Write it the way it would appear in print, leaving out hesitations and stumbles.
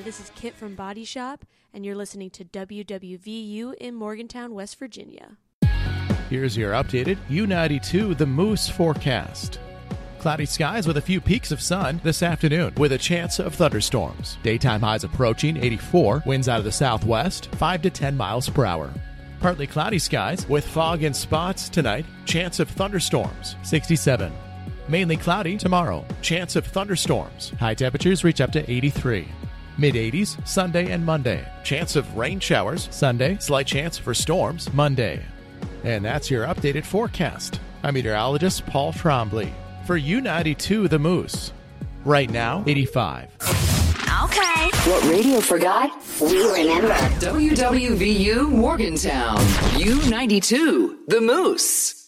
this is Kit from Body Shop, and you're listening to WWVU in Morgantown, West Virginia. Here's your updated U92 The Moose forecast. Cloudy skies with a few peaks of sun this afternoon with a chance of thunderstorms. Daytime highs approaching 84, winds out of the southwest, 5 to 10 miles per hour. Partly cloudy skies with fog in spots tonight, chance of thunderstorms, 67. Mainly cloudy tomorrow, chance of thunderstorms. High temperatures reach up to 83. Mid-80s Sunday and Monday. Chance of rain showers Sunday, slight chance for storms Monday. And that's your updated forecast. I'm meteorologist Paul Trombley for U92 The Moose. Right now, 85. Okay. What radio forgot, we remember. WWVU Morgantown, U92 The Moose.